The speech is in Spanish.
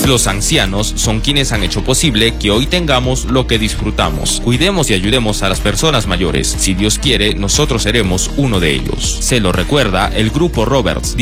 Los ancianos son quienes han hecho posible que hoy tengamos lo que disfrutamos. Cuidemos y ayudemos a las personas mayores. Si Dios quiere, nosotros seremos uno de ellos. Se lo recuerda el Grupo Roberts.